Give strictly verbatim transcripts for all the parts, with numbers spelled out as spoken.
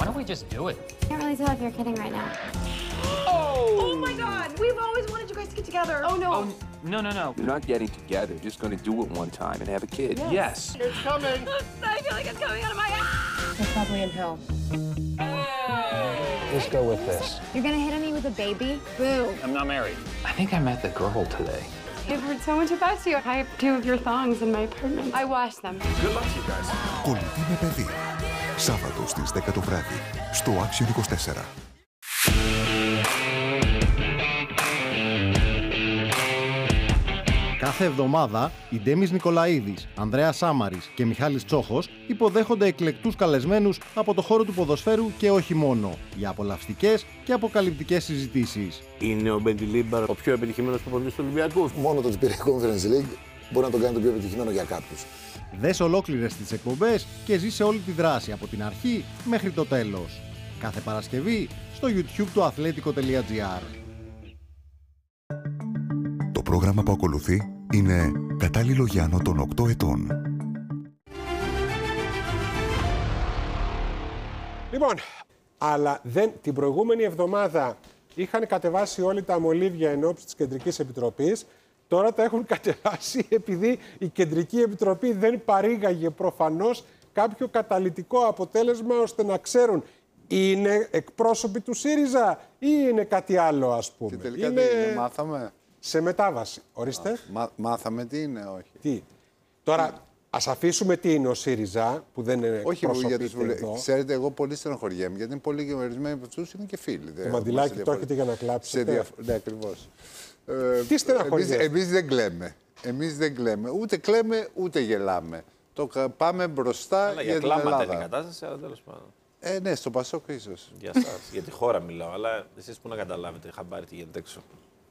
Why don't we just do it? I can't really tell if you're kidding right now. Oh! Oh my God! We've always wanted you guys to get together. Oh no! Oh, no, no, no. You're not getting together. You're just going to do it one time and have a kid. Yes. yes. It's coming. I feel like it's coming out of my ass. They're probably in hell. Let's go with this. You're gonna hit on me with a baby? Boo. I'm not married. I think I met the girl today. I've heard so much about you. I have two of your thongs in my apartment. I wash them. Good luck to you guys. Κολλητή με παιδί. Σάββατο στις δέκα το βράδυ. Στο Action είκοσι τέσσερα. Κάθε εβδομάδα, οι Ντέμις Νικολαίδης, Ανδρέας Σάμαρης και Μιχάλης Τσόχος υποδέχονται εκλεκτούς καλεσμένους από το χώρο του ποδοσφαίρου και όχι μόνο, για απολαυστικές και αποκαλυπτικές συζητήσεις. Είναι ο Μπεντιλίμπαρ ο πιο επιτυχημένος προπονητής του Ολυμπιακού. Μόνο το ότι πήρε Conference League μπορεί να τον κάνει το πιο επιτυχημένο για κάποιους. Δες ολόκληρες τις εκπομπές και ζήσε όλη τη δράση από την αρχή μέχρι το τέλος. Κάθε Παρασκευή στο YouTube του αθλέτικο τελεία τζι άρ. Το πρόγραμμα που ακολουθεί είναι κατάλληλο για άνω των οκτώ ετών. Λοιπόν, αλλά δεν, την προηγούμενη εβδομάδα είχαν κατεβάσει όλοι τα μολύβια εν ώψη της Κεντρικής Επιτροπής. Τώρα τα έχουν κατεβάσει επειδή η Κεντρική Επιτροπή δεν παρήγαγε προφανώς κάποιο καταλυτικό αποτέλεσμα ώστε να ξέρουν είναι εκπρόσωποι του ΣΥΡΙΖΑ ή είναι κάτι άλλο, ας πούμε. Και τελικά είναι... τι είναι, μάθαμε. Σε μετάβαση. Ορίστε. Α, μά, μάθαμε τι είναι, όχι. Τι. Τώρα, ας αφήσουμε τι είναι ο ΣΥΡΙΖΑ, που δεν είναι όχι για τους βουλευτές. Ξέρετε, εγώ πολύ στενοχωριέμαι, γιατί είναι πολύ ορισμένοι από αυτούς είναι και φίλοι. Το μαντιλάκι το έχετε για να κλάψετε. Διαφ... Ναι, ακριβώς. Ε, τι στεναχωριέμαι. Εμείς, εμείς δεν κλαίμε. Εμείς δεν κλαίμε. Ούτε κλαίμε, ούτε γελάμε. Το πάμε μπροστά αλλά για, για την Ελλάδα. είναι η κατάσταση, αλλά τέλος πάντων. Ε, ναι, στο Πασόκ ίσως. Για σας, για τη χώρα μιλάω, αλλά εσείς που να καταλάβετε, χαμπάρι τι γίνεται έξω.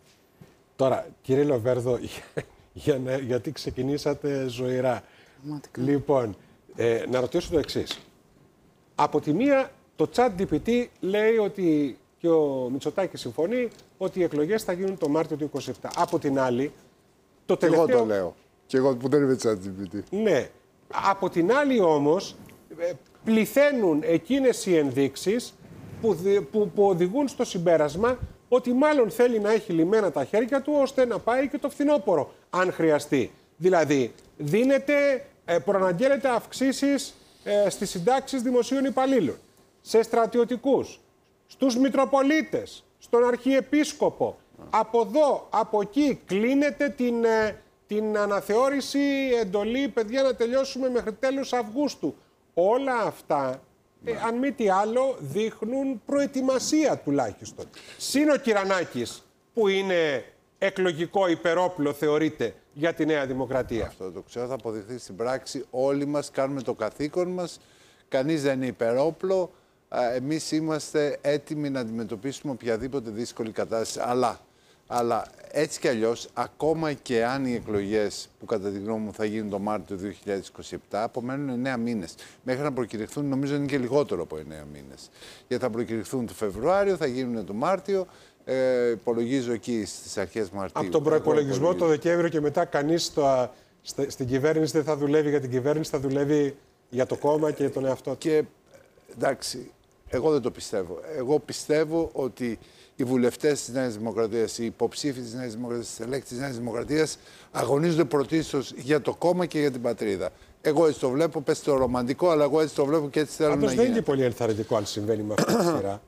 Τώρα, κύριε Λοβέρδο, για να, γιατί ξεκινήσατε ζωηρά. Ματικά. Λοιπόν, ε, να ρωτήσω το εξής. Από τη μία, το ChatGPT λέει ότι και ο Μητσοτάκης συμφωνεί ότι οι εκλογές θα γίνουν το Μάρτιο του είκοσι επτά. Από την άλλη, το τελευταίο... Και εγώ το λέω. Και εγώ που δεν είμαι ChatGPT. Ναι. Από την άλλη όμως, πληθαίνουν εκείνες οι ενδείξεις που, που, που οδηγούν στο συμπέρασμα ότι μάλλον θέλει να έχει λυμμένα τα χέρια του ώστε να πάει και το φθινόπωρο, αν χρειαστεί. Δηλαδή, δίνεται, προαναγγέλλεται αυξήσεις ε, στις συντάξεις δημοσίων υπαλλήλων, σε στρατιωτικούς, στους Μητροπολίτες, στον Αρχιεπίσκοπο. Από εδώ, από εκεί, κλείνεται την, ε, την αναθεώρηση εντολή, παιδιά, να τελειώσουμε μέχρι τέλος Αυγούστου. Όλα αυτά... Ε, αν μη τι άλλο, δείχνουν προετοιμασία τουλάχιστον. Συν ο Κυρανάκης, που είναι εκλογικό υπερόπλο, θεωρείται, για τη Νέα Δημοκρατία. Αυτό το ξέρω, θα αποδειχθεί στην πράξη. Όλοι μας κάνουμε το καθήκον μας. Κανείς δεν είναι υπερόπλο. Εμείς είμαστε έτοιμοι να αντιμετωπίσουμε οποιαδήποτε δύσκολη κατάσταση. Αλλά, αλλά έτσι κι αλλιώς, ακόμα και αν οι εκλογές που κατά τη γνώμη μου θα γίνουν το Μάρτιο του δύο χιλιάδες είκοσι επτά, απομένουν εννέα μήνες. Μέχρι να προκηρυχθούν, νομίζω είναι και λιγότερο από εννέα μήνες. Γιατί θα προκηρυχθούν το Φεβρουάριο, θα γίνουν το Μάρτιο. Ε, υπολογίζω εκεί στις αρχές Μαρτίου. Από τον προϋπολογισμό το Δεκέμβριο και μετά κανείς στο, στην κυβέρνηση δεν θα δουλεύει για την κυβέρνηση, θα δουλεύει για το κόμμα και τον εαυτό του. Και εντάξει, εγώ δεν το πιστεύω. Εγώ πιστεύω ότι οι βουλευτές της Νέας Δημοκρατίας, οι υποψήφοι της Νέας Δημοκρατίας, οι στελέχοι της Νέας Δημοκρατίας αγωνίζονται πρωτίστως για το κόμμα και για την πατρίδα. Εγώ έτσι το βλέπω, πες το ρομαντικό, αλλά εγώ έτσι το βλέπω και έτσι θέλω να γίνει. Πάντως δεν είναι πολύ ενθαρρυντικό αν συμβαίνει με αυτή τη σειρά.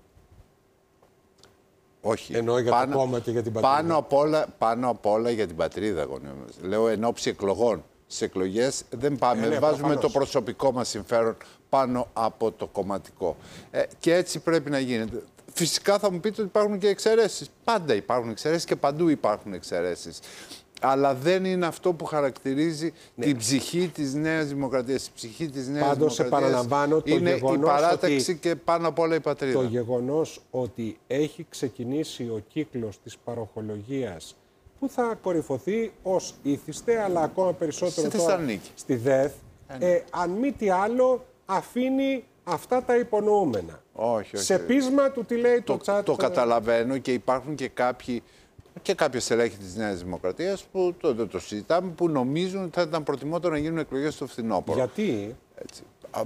Όχι. Εννοώ για πάνω, το κόμμα και για την πατρίδα. Πάνω απ' όλα, πάνω απ' όλα για την πατρίδα, αγωνίζομαι. Λέω εν ώψη εκλογών. Στις εκλογές δεν πάμε, ε, ναι, βάζουμε προφανώς το προσωπικό μας συμφέρον πάνω από το κομματικό. Ε, και έτσι πρέπει να γίνεται. Φυσικά θα μου πείτε ότι υπάρχουν και εξαιρέσεις. Πάντα υπάρχουν εξαιρέσεις και παντού υπάρχουν εξαιρέσεις. Αλλά δεν είναι αυτό που χαρακτηρίζει ναι. την ψυχή της Νέας Δημοκρατίας. Η ψυχή της Νέας Πάντως, Δημοκρατίας είναι η παράταξη ότι... και πάνω απ' όλα η πατρίδα. Το γεγονός ότι έχει ξεκινήσει ο κύκλος της παροχολογίας που θα κορυφωθεί ως ήθιστε, αλλά ακόμα περισσότερο τώρα στη ΔΕΘ, ε, αν μη τι άλλο αφήνει αυτά τα υπονοούμενα. Όχι, όχι. Σε πείσμα του τι λέει το, το chat. Το καταλαβαίνω και υπάρχουν και κάποιοι και κάποια στελέχη της Νέας Δημοκρατίας που το, το, το συζητάμε, που νομίζουν ότι θα ήταν προτιμότερο να γίνουν εκλογές στο φθινόπωρο. Γιατί? Έτσι.